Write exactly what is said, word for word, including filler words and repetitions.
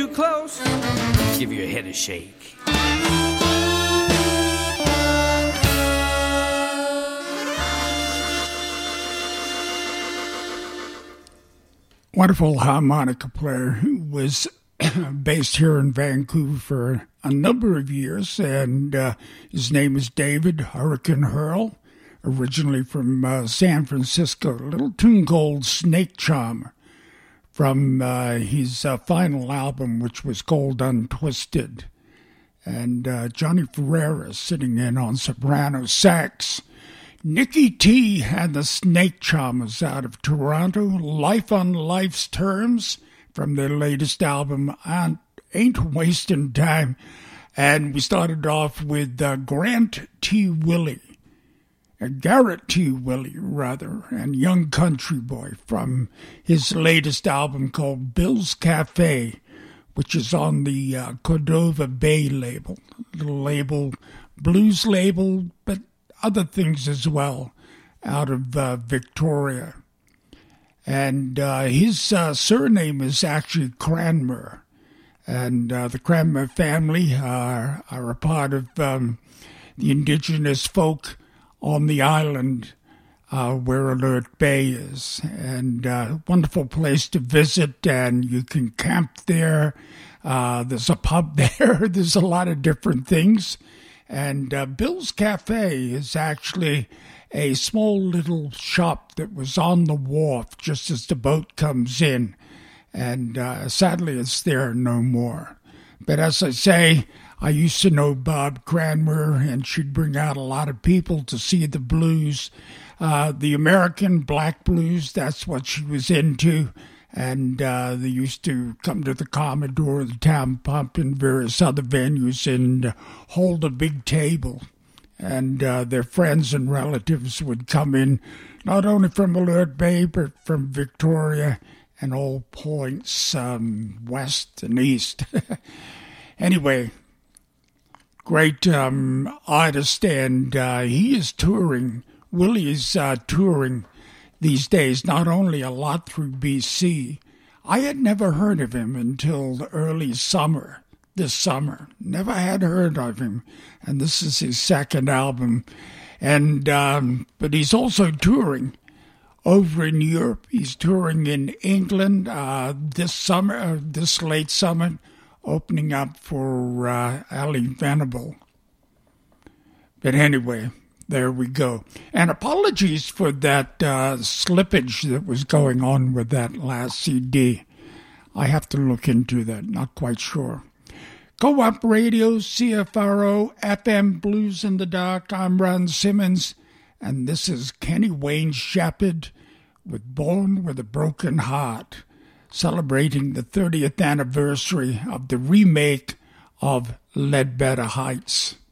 Too close, give your head a shake. Wonderful harmonica player who was based here in Vancouver for a number of years, and uh, his name is David Hurricane Hurl, originally from uh, San Francisco. A little tune called Snake Charmer from uh, his uh, final album, which was called Untwisted. And uh, Johnny Ferreira sitting in on soprano sax. Nicky T and the Snake Charmers out of Toronto, Life on Life's Terms, from their latest album, Ain't Wasting Time. And we started off with uh, Grant T. Willie, uh, Garrett T. Willie, rather, and Young Country Boy from his latest album called Bill's Cafe, which is on the uh, Cordova Bay label, little label, blues label, but other things as well, out of uh, Victoria. And uh, his uh, surname is actually Cranmer. And uh, the Cranmer family are, are a part of um, the indigenous folk on the island uh, where Alert Bay is. And uh, wonderful place to visit, and you can camp there. Uh, there's a pub there. There's a lot of different things. And uh, Bill's Cafe is actually a small little shop that was on the wharf just as the boat comes in. And uh, sadly, it's there no more. But as I say, I used to know Bob Cranmer, and she'd bring out a lot of people to see the blues. Uh, the American black blues, that's what she was into. And uh, they used to come to the Commodore, the Town Pump, and various other venues and uh, hold a big table. And uh, their friends and relatives would come in, not only from Alert Bay, but from Victoria and all points um, west and east. Anyway, great um, artist, and uh, he is touring. Willie is uh, touring these days, not only a lot through B C. I had never heard of him until the early summer, this summer. Never had heard of him, and this is his second album. And um, but he's also touring over in Europe. He's touring in England uh, this summer, uh, this late summer, opening up for uh, Ali Venable. But anyway, there we go. And apologies for that uh, slippage that was going on with that last C D. I have to look into that, not quite sure. Co-op Radio, C F R O, F M Blues in the Dark. I'm Ron Simmons, and this is Kenny Wayne Shepherd with Born with a Broken Heart, celebrating the thirtieth anniversary of the remake of Ledbetter Heights.